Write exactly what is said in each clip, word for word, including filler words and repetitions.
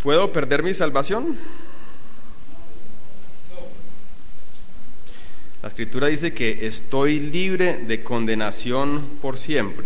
¿Puedo perder mi salvación? La Escritura dice que estoy libre de condenación por siempre.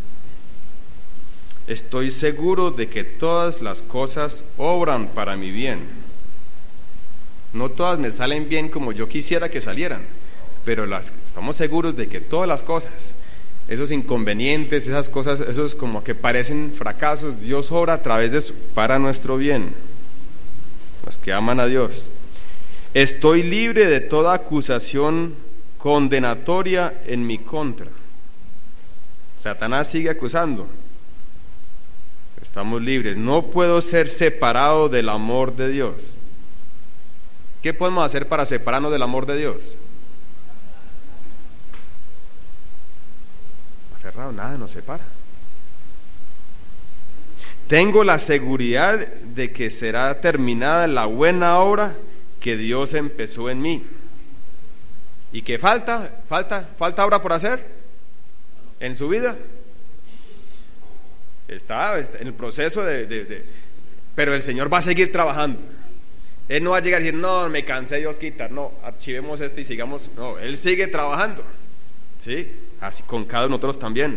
Estoy seguro de que todas las cosas obran para mi bien. No todas me salen bien como yo quisiera que salieran, pero las, estamos seguros de que todas las cosas, esos inconvenientes, esas cosas, esos como que parecen fracasos, Dios obra a través de eso para nuestro bien, los que aman a Dios. Estoy libre de toda acusación condenatoria en mi contra. Satanás sigue acusando. Estamos libres. No puedo ser separado del amor de Dios. ¿Qué podemos hacer para separarnos del amor de Dios? Aferrado, nada nos separa. Tengo la seguridad de que será terminada la buena obra que Dios empezó en mí. ¿Y qué falta? ¿Falta, falta obra por hacer en su vida? Está, está en el proceso de, de, de... Pero el Señor va a seguir trabajando. Él no va a llegar y decir, no, me cansé, Dios quitar. No, archivemos este y sigamos. No, Él sigue trabajando. ¿Sí? Así con cada uno de nosotros también.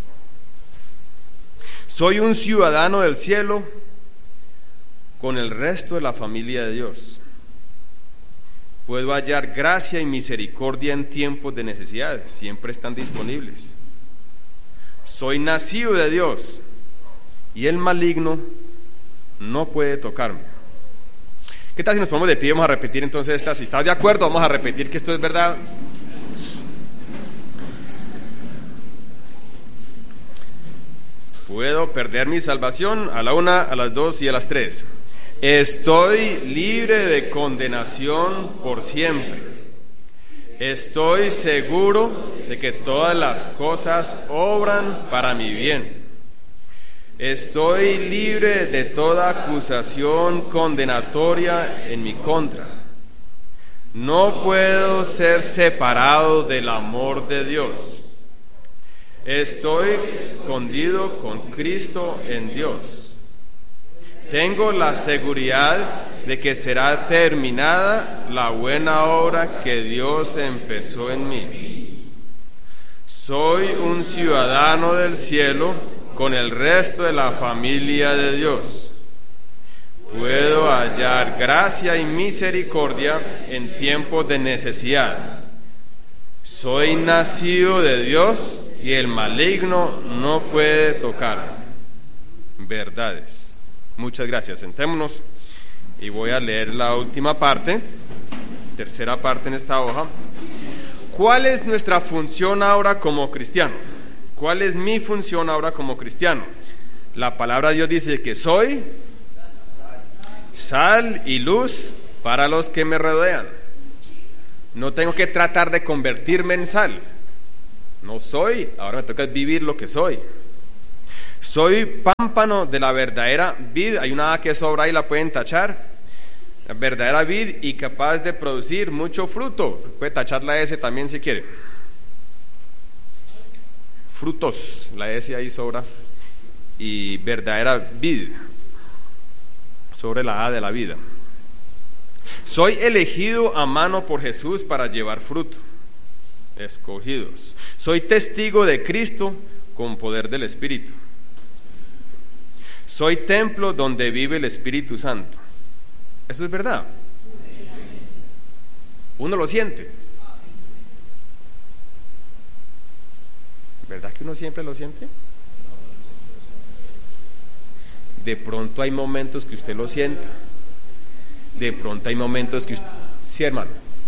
Soy un ciudadano del cielo con el resto de la familia de Dios. Puedo hallar gracia y misericordia en tiempos de necesidades, siempre están disponibles. Soy nacido de Dios y el maligno no puede tocarme. ¿Qué tal si nos ponemos de pie? Vamos a repetir entonces esta. Si estás de acuerdo, vamos a repetir que esto es verdad. Puedo perder mi salvación a la una, a las dos y a las tres. Estoy libre de condenación por siempre. Estoy seguro de que todas las cosas obran para mi bien. Estoy libre de toda acusación condenatoria en mi contra. No puedo ser separado del amor de Dios. Estoy escondido con Cristo en Dios. Tengo la seguridad de que será terminada la buena obra que Dios empezó en mí. Soy un ciudadano del cielo con el resto de la familia de Dios. Puedo hallar gracia y misericordia en tiempos de necesidad. Soy nacido de Dios y el maligno no puede tocarme. Verdades. Muchas gracias. Sentémonos y voy a leer la última parte, tercera parte en esta hoja. ¿Cuál es nuestra función ahora como cristiano? ¿Cuál es mi función ahora como cristiano? La palabra de Dios dice que soy sal y luz para los que me rodean. No tengo que tratar de convertirme en sal. No soy, ahora me toca vivir lo que soy. Soy pámpano de la verdadera vid. Hay una A que sobra y la pueden tachar. La verdadera vid y capaz de producir mucho fruto. Puede tachar la S también si quiere. Frutos, la S ahí sobra. Y verdadera vid sobre la A de la vida. Soy elegido a mano por Jesús para llevar fruto. Escogidos. Soy testigo de Cristo con poder del Espíritu. Soy templo donde vive el Espíritu Santo. Eso es verdad. Uno lo siente. ¿Verdad que uno siempre lo siente? De pronto hay momentos que usted lo siente. De pronto hay momentos que usted... Sí, hermano.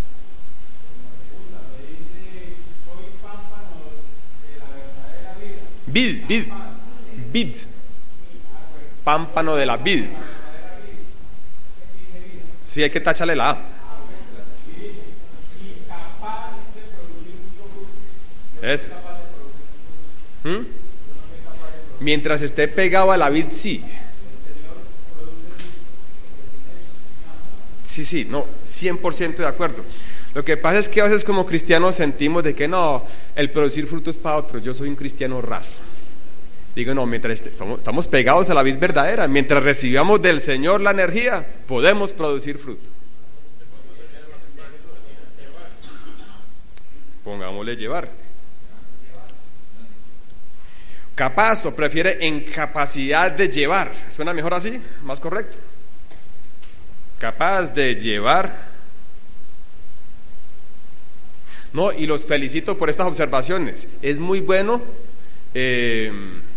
Vid, vid, vid. Pámpano de la vid. Sí, hay que tacharle la A. Eso. ¿Mm? Mientras esté pegado a la vid, sí. Sí, sí, no, cien por ciento de acuerdo. Lo que pasa es que a veces como cristianos sentimos de que no, el producir fruto es para otros. Yo soy un cristiano raso. Digo, no, mientras estamos, estamos pegados a la vid verdadera, mientras recibamos del Señor la energía, podemos producir fruto. Pongámosle llevar. Capaz, o prefiere en capacidad de llevar. ¿Suena mejor así? ¿Más correcto? Capaz de llevar. No, y los felicito por estas observaciones. Es muy bueno eh,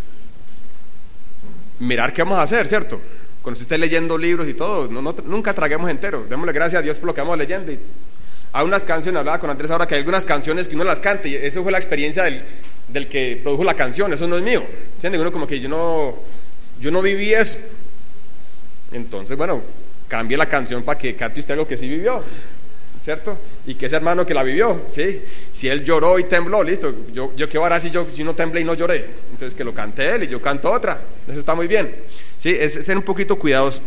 mirar qué vamos a hacer, ¿cierto? Cuando usted esté leyendo libros y todo, no, no, nunca traguemos entero. Démosle gracias a Dios por lo que vamos leyendo. Y hay unas canciones, hablaba con Andrés ahora, que hay algunas canciones que uno las canta, y eso fue la experiencia del, del que produjo la canción, eso no es mío. ¿Entienden? Uno como que yo no, yo no viví eso. Entonces, bueno, cambie la canción para que cante usted algo que sí vivió, ¿cierto? Y que ese hermano que la vivió, ¿sí? Si él lloró y tembló, listo, yo, yo qué hará si yo si no temblé y no lloré, entonces que lo cante él y yo canto otra, eso está muy bien, ¿sí? Es ser un poquito cuidadoso.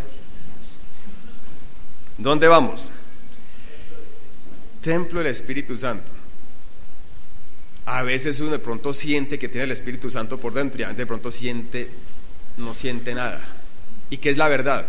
¿Dónde vamos? Templo del Espíritu Santo. A veces uno de pronto siente que tiene el Espíritu Santo por dentro y a veces de pronto siente, no siente nada. ¿Y qué es la verdad?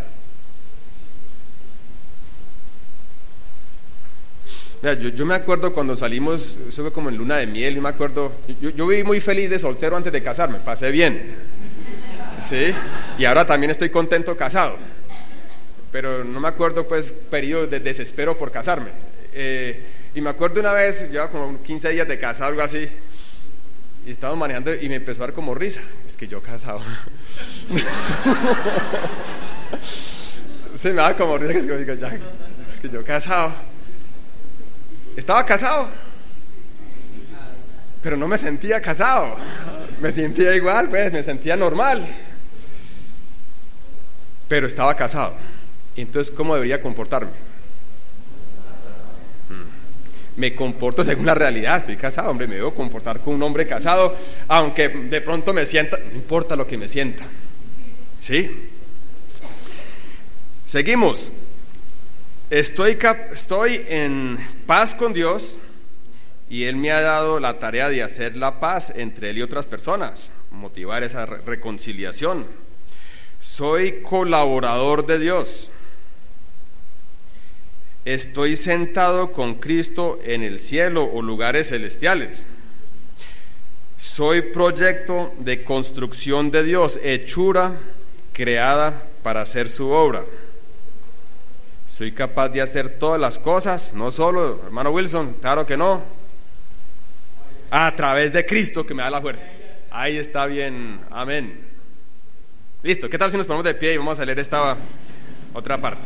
Mira, yo, yo me acuerdo cuando salimos, eso fue como en luna de miel, y me acuerdo, yo, yo viví muy feliz de soltero antes de casarme, pasé bien, ¿sí? Y ahora también estoy contento casado, pero no me acuerdo pues periodos de desespero por casarme. Eh, y me acuerdo una vez, llevaba como quince días de casado, algo así, y estaba manejando y me empezó a dar como risa. Es que yo casado. Se me daba como risa, que es que digo, ya, es que yo casado. Estaba casado, pero no me sentía casado. Me sentía igual, pues, me sentía normal, pero estaba casado. Entonces, ¿cómo debería comportarme? Me comporto según la realidad. Estoy casado, hombre, me debo comportar como un hombre casado, aunque de pronto me sienta, no importa lo que me sienta, ¿sí? Seguimos. Estoy, cap- estoy en paz con Dios y Él me ha dado la tarea de hacer la paz entre Él y otras personas, motivar esa re- reconciliación. Soy colaborador de Dios. Estoy sentado con Cristo en el cielo o lugares celestiales. Soy proyecto de construcción de Dios, hechura creada para hacer su obra. Soy capaz de hacer todas las cosas, no solo, hermano Wilson, claro que no, a través de Cristo que me da la fuerza. Ahí está bien, amén. Listo, ¿qué tal si nos ponemos de pie y vamos a leer esta otra parte?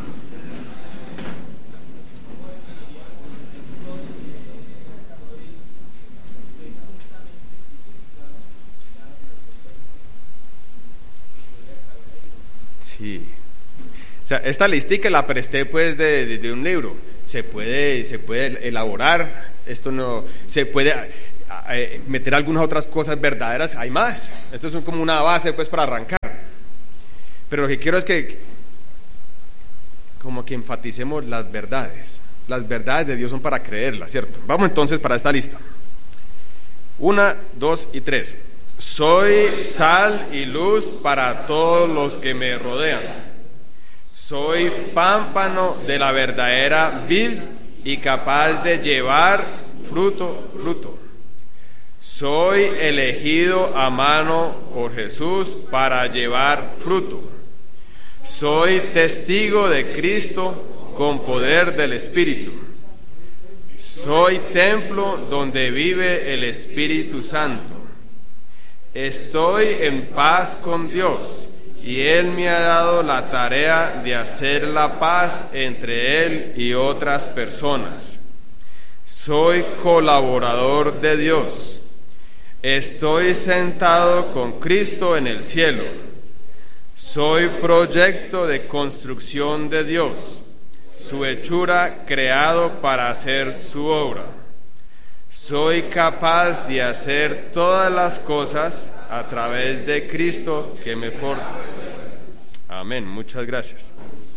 Sí. O sea, esta listica la presté pues de, de, de un libro. Se puede, se puede elaborar, esto no, se puede eh, meter algunas otras cosas verdaderas, hay más. Esto es como una base pues para arrancar. Pero lo que quiero es que como que enfaticemos las verdades. Las verdades de Dios son para creerlas, ¿cierto? Vamos entonces para esta lista. Una, dos y tres. Soy sal y luz para todos los que me rodean. Soy pámpano de la verdadera vid y capaz de llevar fruto, fruto. Soy elegido a mano por Jesús para llevar fruto. Soy testigo de Cristo con poder del Espíritu. Soy templo donde vive el Espíritu Santo. Estoy en paz con Dios y Él me ha dado la tarea de hacer la paz entre Él y otras personas. Soy colaborador de Dios. Estoy sentado con Cristo en el cielo. Soy proyecto de construcción de Dios, su hechura creado para hacer su obra. Soy capaz de hacer todas las cosas a través de Cristo que me fortalece. Amén, muchas gracias.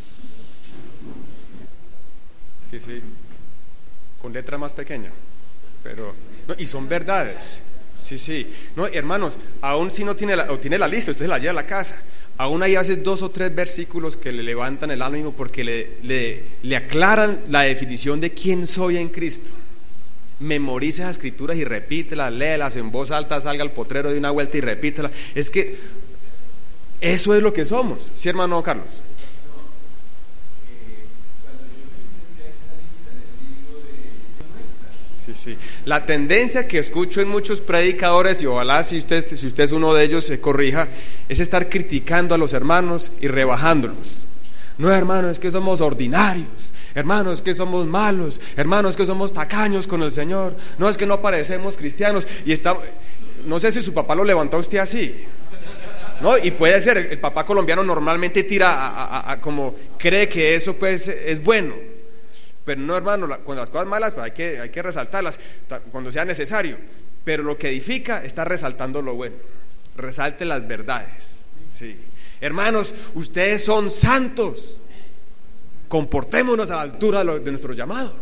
Sí, sí, con letra más pequeña, pero no, y son verdades, Sí, sí. No, hermanos, aún si no tiene la, o tiene la lista, usted se la lleva a la casa. Aún hay a veces dos o tres versículos que le levantan el ánimo porque le, le, le aclaran la definición de quién soy en Cristo. Memorice esas escrituras y repítelas, léelas en voz alta, salga al potrero de una vuelta y repítelas. Es que eso es lo que somos, ¿sí, hermano Carlos? Sí, sí. La tendencia que escucho en muchos predicadores, y ojalá si usted, si usted es uno de ellos se corrija, es estar criticando a los hermanos y rebajándolos. No, hermano, es que somos ordinarios. Hermanos, es que somos malos. Hermanos, es que somos tacaños con el Señor. No, es que no parecemos cristianos. Y está, no sé si su papá lo levantó a usted así. No, y puede ser, el papá colombiano normalmente tira a, a, a, como cree que eso pues es bueno. Pero no, hermano, con las cosas malas pues hay que, hay que resaltarlas cuando sea necesario. Pero lo que edifica está resaltando lo bueno. Resalte las verdades. Sí. Hermanos, ustedes son santos. Comportémonos a la altura de nuestro llamado.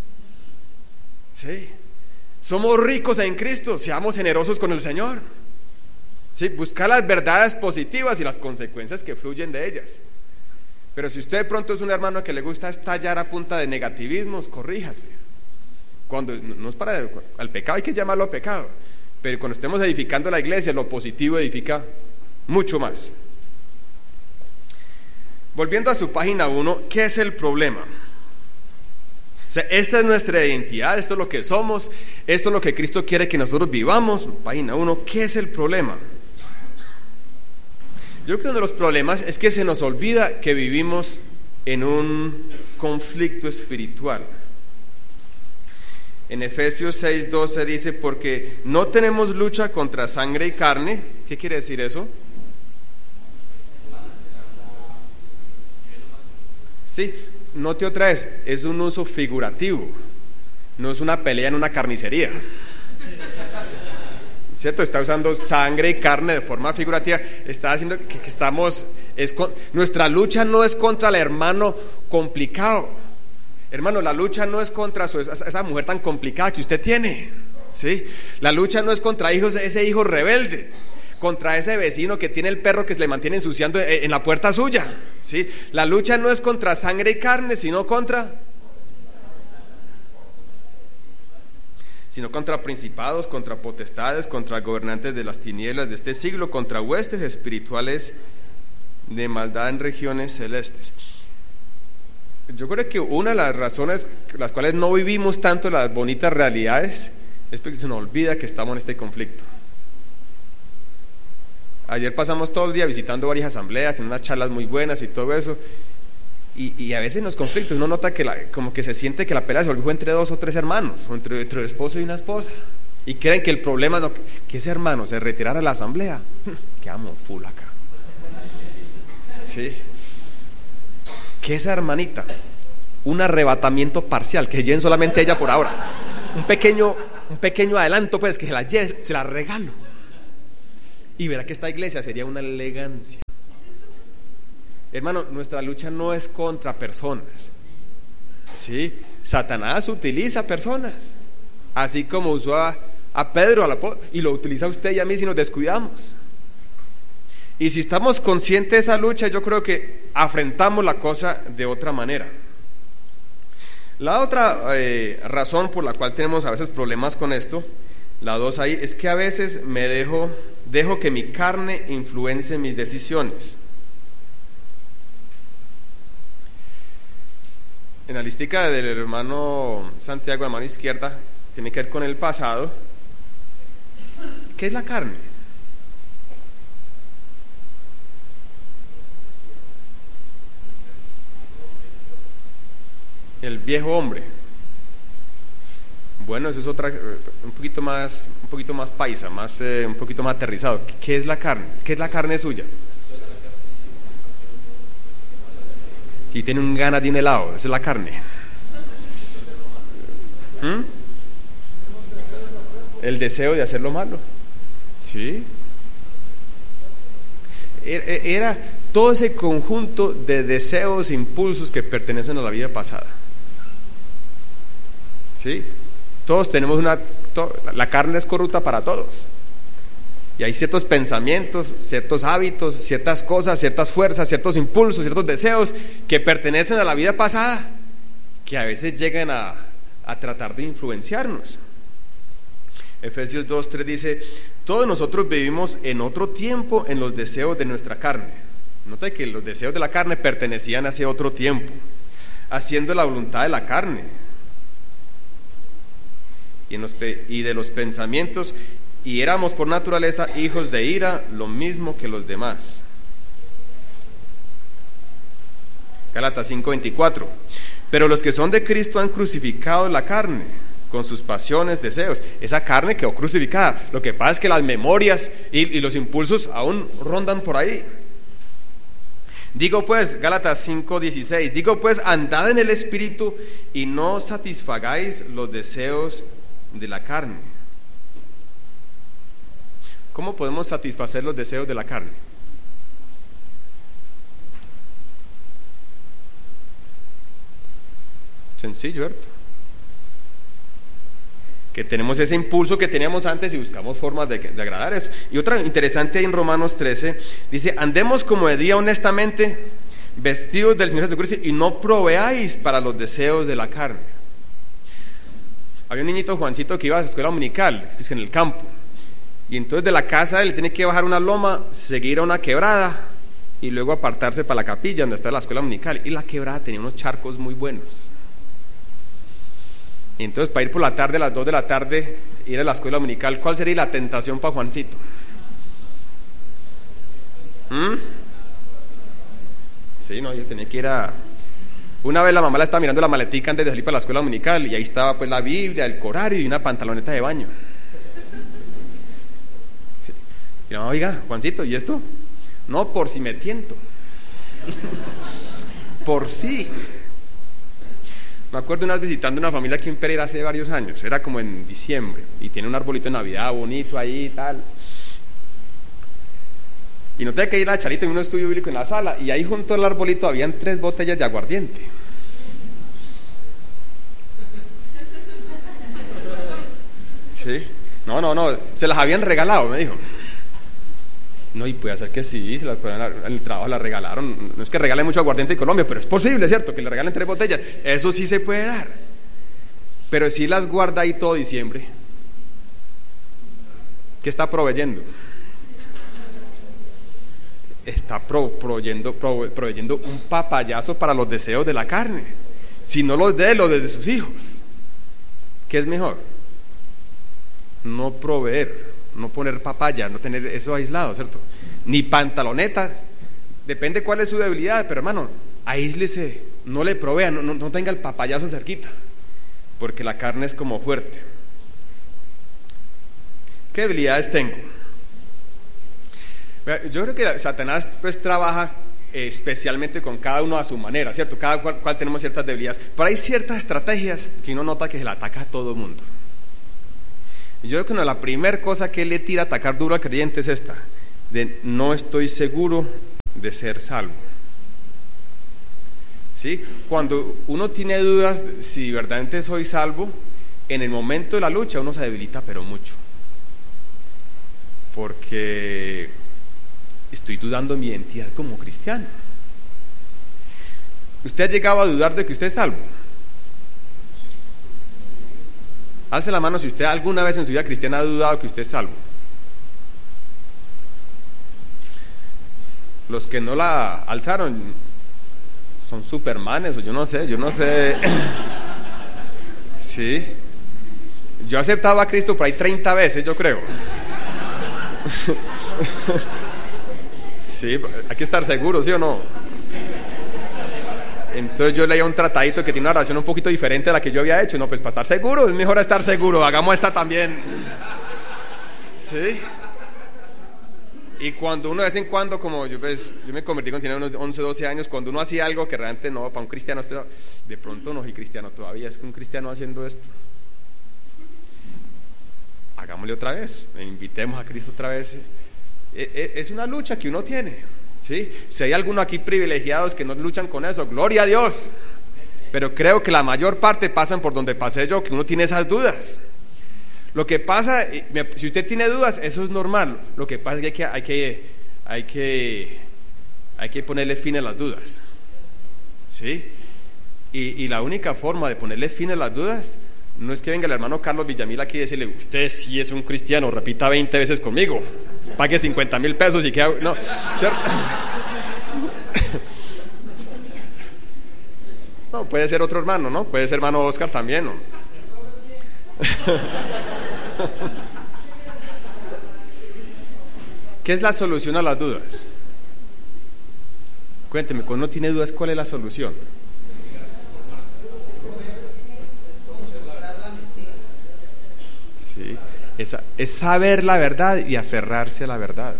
Sí. Somos ricos en Cristo, seamos generosos con el Señor. Sí, buscar las verdades positivas y las consecuencias que fluyen de ellas. Pero si usted de pronto es un hermano que le gusta estallar a punta de negativismos, corríjase. Cuando no es para al pecado, hay que llamarlo pecado. Pero cuando estemos edificando la iglesia, lo positivo edifica mucho más. Volviendo a su página uno, ¿qué es el problema? O sea, esta es nuestra identidad, esto es lo que somos, esto es lo que Cristo quiere que nosotros vivamos. Página uno, ¿qué es el problema? Yo creo que uno de los problemas es que se nos olvida que vivimos en un conflicto espiritual. En Efesios seis doce dice, porque no tenemos lucha contra sangre y carne. ¿Qué quiere decir eso? Sí, note otra vez, es un uso figurativo, no es una pelea en una carnicería. ¿Cierto? Está usando sangre y carne de forma figurativa. Está haciendo que, que estamos es con, nuestra lucha no es contra el hermano complicado. Hermano, la lucha no es contra su, esa, esa mujer tan complicada que usted tiene. ¿Sí? La lucha no es contra hijos, ese hijo rebelde, contra ese vecino que tiene el perro que se le mantiene ensuciando en la puerta suya. ¿Sí? La lucha no es contra sangre y carne, sino contra sino contra principados, contra potestades, contra gobernantes de las tinieblas de este siglo, contra huestes espirituales de maldad en regiones celestes. Yo creo que una de las razones las cuales no vivimos tanto las bonitas realidades es porque se nos olvida que estamos en este conflicto. Ayer pasamos todo el día visitando varias asambleas, en unas charlas muy buenas y todo eso, y, y a veces en los conflictos uno nota que la, como que se siente que la pelea se volvió entre dos o tres hermanos, o entre, entre el esposo y una esposa, y creen que el problema no, que ese hermano se retirara a la asamblea, quedamos full acá. Sí. Que esa hermanita, un arrebatamiento parcial, que lleven solamente ella por ahora, un pequeño, un pequeño adelanto pues, que se la lleve, se la regalo. Y verá que esta iglesia sería una elegancia. Hermano, nuestra lucha no es contra personas. ¿Sí? Satanás utiliza personas, así como usó a, a Pedro a la, y lo utiliza usted y a mí si nos descuidamos. Y si estamos conscientes de esa lucha, yo creo que afrontamos la cosa de otra manera. La otra eh, razón por la cual tenemos a veces problemas con esto, la dos ahí, es que a veces me dejo dejo que mi carne influencie mis decisiones. En la listica del hermano Santiago, a mano izquierda, tiene que ver con el pasado. ¿Qué es la carne? El viejo hombre. Bueno, eso es otra, un poquito más, un poquito más paisa, más, eh, un poquito más aterrizado. ¿Qué es la carne? ¿Qué es la carne suya? Si tiene un ganas de un helado, esa es la carne. ¿Mm? El deseo de hacer lo malo. Sí. Era todo ese conjunto de deseos, impulsos que pertenecen a la vida pasada. ¿Sí? Todos tenemos una, to, la carne es corrupta para todos. Y hay ciertos pensamientos, ciertos hábitos, ciertas cosas, ciertas fuerzas, ciertos impulsos, ciertos deseos que pertenecen a la vida pasada, que a veces llegan a, a tratar de influenciarnos. Efesios dos tres dice: todos nosotros vivimos en otro tiempo en los deseos de nuestra carne. Nota que los deseos de la carne pertenecían a ese otro tiempo, haciendo la voluntad de la carne y, en los, y de los pensamientos, y éramos por naturaleza hijos de ira, lo mismo que los demás. Gálatas cinco veinticuatro. Pero los que son de Cristo han crucificado la carne con sus pasiones, deseos. Esa carne quedó crucificada. Lo que pasa es que las memorias y, y los impulsos aún rondan por ahí. Digo pues, Gálatas cinco dieciséis, digo pues, andad en el Espíritu y no satisfagáis los deseos de la carne. ¿Cómo podemos satisfacer los deseos de la carne? Sencillo, ¿cierto? Que tenemos ese impulso que teníamos antes y buscamos formas de, de agradar eso. Y otra interesante en Romanos trece, dice: andemos como de día honestamente, vestidos del Señor Jesucristo, y no proveáis para los deseos de la carne. Había un niñito, Juancito, que iba a la escuela dominical, es que en el campo. Y entonces de la casa él tiene que bajar una loma, seguir a una quebrada y luego apartarse para la capilla donde está la escuela dominical. Y la quebrada tenía unos charcos muy buenos. Y entonces para ir por la tarde, a las dos de la tarde, ir a la escuela dominical, ¿cuál sería la tentación para Juancito? ¿Mm? Sí, no, yo tenía que ir a... Una vez la mamá la estaba mirando la maletica antes de salir para la escuela dominical, y ahí estaba pues la Biblia, el corario y una pantaloneta de baño. Y la mamá: oiga, Juancito, ¿y esto? No, por si me tiento. Por si. Me acuerdo una vez visitando una familia aquí en Pereira hace varios años, era como en diciembre, y tiene un arbolito de Navidad bonito ahí y tal. Y noté que hay una charita en un estudio bíblico en la sala, y ahí junto al arbolito habían tres botellas de aguardiente. Sí. No, no, no, se las habían regalado, me dijo. No, y puede ser que sí, se las, en el trabajo la regalaron. No es que regalen mucho aguardiente en Colombia, pero es posible, ¿cierto? Que le regalen tres botellas. Eso sí se puede dar. Pero si las guarda ahí todo diciembre, ¿qué está proveyendo? Está pro, proveyendo, pro, proveyendo un papayazo para los deseos de la carne. Si no los de los de sus hijos. ¿Qué es mejor? No proveer, no poner papaya, no tener eso aislado, ¿cierto? Ni pantaloneta, depende cuál es su debilidad, pero hermano, aíslese, no le provea, no, no, no tenga el papayazo cerquita, porque la carne es como fuerte. ¿Qué debilidades tengo? Yo creo que Satanás pues trabaja eh, especialmente con cada uno a su manera, ¿cierto? Cada cual, cual tenemos ciertas debilidades, pero hay ciertas estrategias que uno nota que se le ataca a todo el mundo. Yo creo que no, la primera cosa que él le tira a atacar duro al creyente es esta, de no estoy seguro de ser salvo. ¿Sí? Cuando uno tiene dudas si verdaderamente soy salvo, en el momento de la lucha uno se debilita pero mucho, porque estoy dudando de mi identidad como cristiano. ¿Usted ha llegado a dudar de que usted es salvo? Alce la mano si usted alguna vez en su vida cristiana ha dudado que usted es salvo. Los que no la alzaron son supermanes o yo no sé, yo no sé. Sí. Yo aceptaba a Cristo por ahí treinta veces, yo creo. Sí, hay que estar seguro, ¿sí o no? Entonces yo leía un tratadito que tiene una oración un poquito diferente a la que yo había hecho. No, pues para estar seguro, es mejor estar seguro, hagamos esta también. Sí. Y cuando uno de vez en cuando, como yo pues, yo me convertí cuando tenía unos once, doce años, cuando uno hacía algo que realmente no, para un cristiano, de pronto no soy cristiano todavía, es que un cristiano haciendo esto. Hagámosle otra vez, invitemos a Cristo otra vez. Es una lucha que uno tiene. ¿Sí? Si hay algunos aquí privilegiados que no luchan con eso, gloria a Dios. pero creo que la mayor parte pasan por donde pasé yo, que uno tiene esas dudas. Lo que pasa, si usted tiene dudas, eso es normal. Lo que pasa es que hay que, hay que, hay que, hay que ponerle fin a las dudas, ¿sí? Y, y la única forma de ponerle fin a las dudas no es que venga el hermano Carlos Villamil aquí y decirle: usted sí es un cristiano, repita veinte veces conmigo, pague cincuenta mil pesos y que no, ¿cierto? No, puede ser otro hermano, ¿no? Puede ser hermano Oscar también, ¿no? ¿Qué es la solución a las dudas? Cuénteme, cuando uno tiene dudas, ¿cuál es la solución? Sí, es, es saber la verdad y aferrarse a la verdad.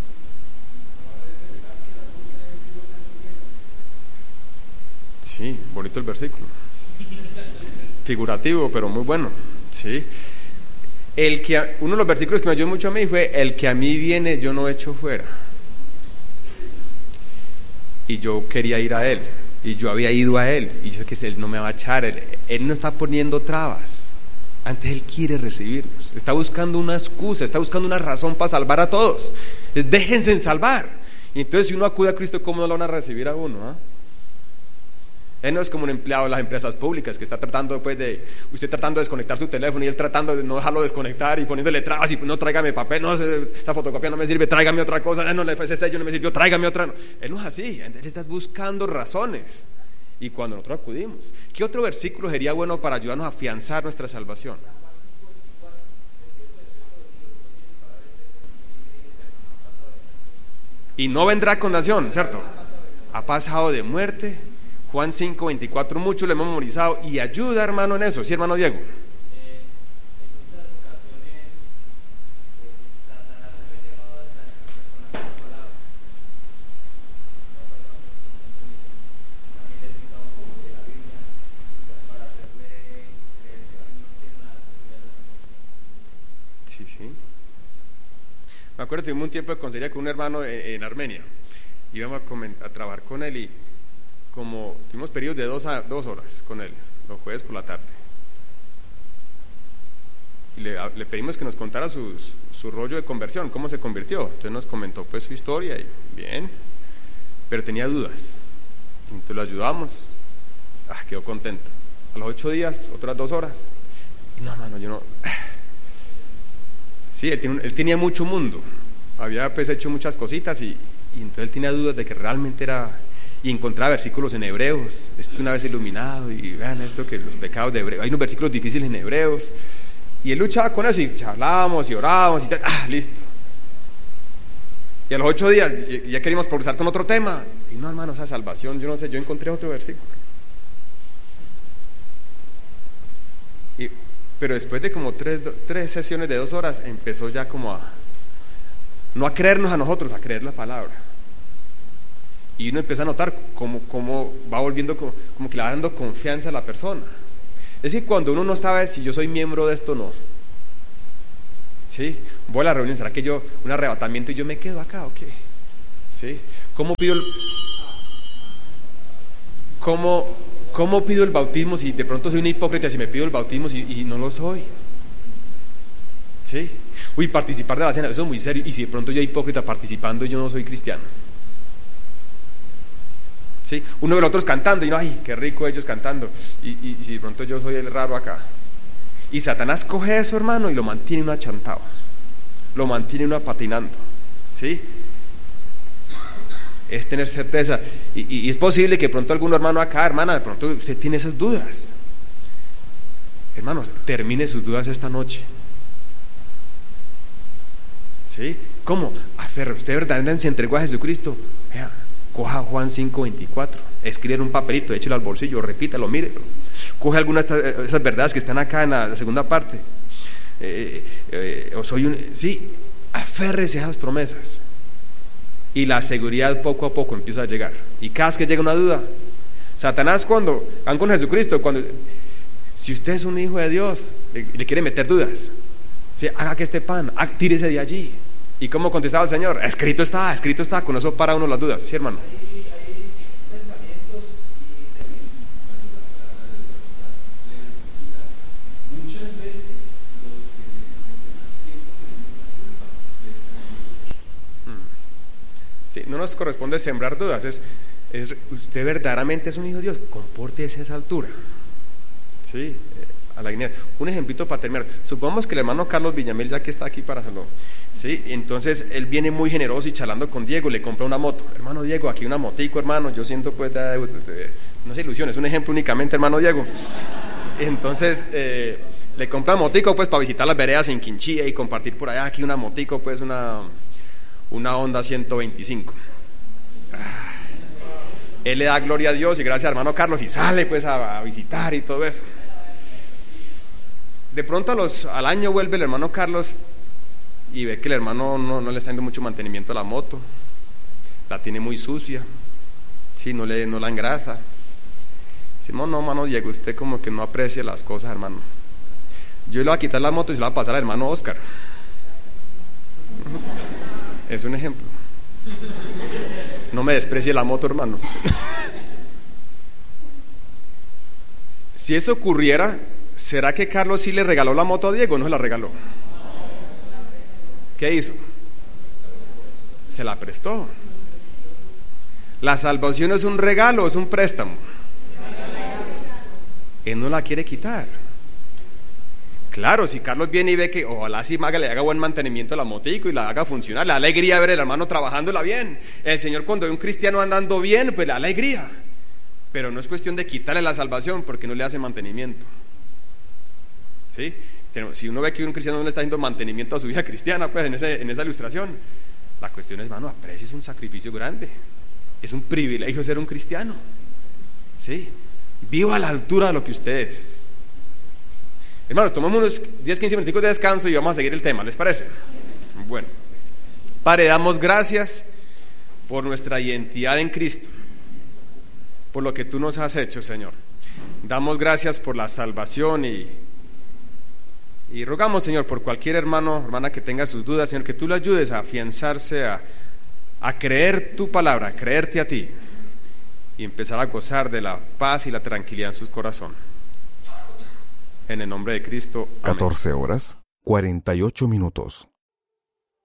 Sí, bonito el versículo. Figurativo, pero muy bueno. Sí. El que, uno de los versículos que me ayudó mucho a mí fue: el que a mí viene, yo no echo fuera. Y yo quería ir a él, y yo había ido a él, y yo que sé, él no me va a echar, él, él no está poniendo trabas. Antes él quiere recibirnos, está buscando una excusa, está buscando una razón para salvar a todos. Es, déjense en salvar. Y entonces, si uno acude a Cristo, ¿cómo no lo van a recibir a uno? ¿eh? Él no es como un empleado de las empresas públicas que está tratando pues de, usted tratando de desconectar su teléfono y él tratando de no dejarlo desconectar y poniéndole trabas y no, tráigame papel, no, esta fotocopia no me sirve, tráigame otra cosa, no, ese sello no me sirvió, tráigame otra. Él no es así, él está buscando razones. Y cuando nosotros acudimos, ¿qué otro versículo sería bueno para ayudarnos a afianzar nuestra salvación? Y no vendrá condenación, ¿cierto? Ha pasado de muerte. Juan cinco veinticuatro, mucho lo hemos memorizado y ayuda, hermano, en eso. ¿Sí, hermano Diego? Eh, en muchas ocasiones eh, Satanás se mete a bastante con la palabra. También le cita un poco de la Biblia para hacerle creer que no tiene nada de Sí, sí. Me acuerdo, tuvimos un tiempo de consejería con un hermano en, en Armenia. Íbamos a, comentar, a trabajar con él y como tuvimos periodos de dos, a, dos horas con él, los jueves por la tarde. Y le, le pedimos que nos contara su, su rollo de conversión, cómo se convirtió. Entonces nos comentó pues su historia y bien, pero tenía dudas. Entonces lo ayudamos. Ah, quedó contento. A los ocho días, otras dos horas. Y no, mano, yo no. Sí, él, tiene, él tenía mucho mundo. Había pues hecho muchas cositas y, y entonces él tenía dudas de que realmente era. Y encontraba versículos en Hebreos, estoy una vez iluminado y vean esto que los pecados de Hebreos, hay unos versículos difíciles en Hebreos, y él luchaba con eso y charlábamos y orábamos y tal, ah, listo. Y a los ocho días ya queríamos progresar con otro tema, y no, hermano, esa salvación, yo no sé, yo encontré otro versículo. Y, pero después de como tres, tres sesiones de dos horas, empezó ya como a, no a creernos a nosotros, a creer la palabra. Y uno empieza a notar cómo, cómo va volviendo, como, como que le va dando confianza a la persona. Es que cuando uno no sabe si yo soy miembro de esto o no, ¿sí? Voy a la reunión, ¿será que yo, un arrebatamiento y yo me quedo acá o qué? ¿Sí? ¿Cómo pido el, cómo, cómo pido el bautismo si de pronto soy un hipócrita, si me pido el bautismo y, y no lo soy? ¿Sí? Uy, participar de la cena, eso es muy serio. Y si de pronto yo soy hipócrita participando y yo no soy cristiano. ¿Sí? Uno de los otros cantando y no, ay, qué rico ellos cantando y, y, y si de pronto yo soy el raro acá. Y Satanás coge eso, hermano, y lo mantiene uno achantado, lo mantiene uno patinando, ¿sí? Es tener certeza y, y, y es posible que de pronto algún hermano acá, hermana, de pronto usted tiene esas dudas. Hermanos, termine sus dudas esta noche, ¿sí? ¿Cómo? Aferra, usted verdaderamente se entregó a Jesucristo. Vea, coja Juan cinco veinticuatro, escribe en un papelito, échelo al bolsillo, repítalo, mírelo. Coge algunas de esas verdades que están acá en la segunda parte. Eh, eh, o soy un, sí, aférrese a esas promesas. Y la seguridad poco a poco empieza a llegar. Y cada vez que llega una duda, Satanás cuando van con Jesucristo, cuando si usted es un hijo de Dios, le, le quiere meter dudas. ¿Sí? Haga que este pan, haga, tírese de allí. ¿Y cómo contestaba el Señor? Escrito está, escrito está. Con eso para uno las dudas, ¿sí, hermano? Hay, hay pensamientos y nos corresponde sembrar dudas, es, es usted verdaderamente es un hijo de Dios, compórtese a esa altura, ¿sí? A la dignidad. Un ejemplito para terminar, supongamos que el hermano Carlos Villamil, ya que está aquí para hacerlo, ¿sí? Entonces él viene muy generoso y charlando con Diego, le compra una moto. Hermano Diego, aquí una motico, hermano, yo siento pues, de, de, de, no se ilusione, es un ejemplo únicamente, hermano Diego. Entonces eh, le compra motico pues para visitar las veredas en Quinchía y compartir por allá, aquí una motico pues una, una Honda ciento veinticinco. Él le da gloria a Dios y gracias a hermano Carlos y sale pues a, a visitar y todo eso. De pronto a los, al año vuelve el hermano Carlos y ve que el hermano no, no le está dando mucho mantenimiento a la moto, la tiene muy sucia, sí, no, le, no la engrasa. Decimos, no, hermano Diego, usted como que no aprecia las cosas, hermano. Yo le voy a quitar la moto y se la voy a pasar al hermano Oscar. Es un ejemplo. No me desprecie la moto, hermano. Si eso ocurriera, ¿será que Carlos sí le regaló la moto a Diego o no se la regaló? ¿Qué hizo? Se la prestó. La salvación es un regalo, es un préstamo. Él no la quiere quitar. Claro, si Carlos viene y ve que ojalá si Maga le haga buen mantenimiento a la motico y la haga funcionar, le da alegría ver al hermano trabajándola bien. El Señor cuando ve un cristiano andando bien, pues le da alegría. Pero no es cuestión de quitarle la salvación porque no le hace mantenimiento. ¿Sí? Si uno ve que un cristiano no le está haciendo mantenimiento a su vida cristiana, pues en, ese, en esa ilustración, la cuestión es, hermano, aprecia, es un sacrificio grande, es un privilegio ser un cristiano, ¿sí? Viva a la altura de lo que usted es. Hermano, tomemos unos diez, quince minutos de descanso y vamos a seguir el tema, ¿les parece? Bueno, Padre, damos gracias por nuestra identidad en Cristo, por lo que tú nos has hecho, Señor. Damos gracias por la salvación y Y rogamos, Señor, por cualquier hermano, hermana que tenga sus dudas, Señor, que tú le ayudes a afianzarse, a, a creer tu palabra, a creerte a ti y empezar a gozar de la paz y la tranquilidad en su corazón. En el nombre de Cristo, amén. catorce horas, cuarenta y ocho minutos.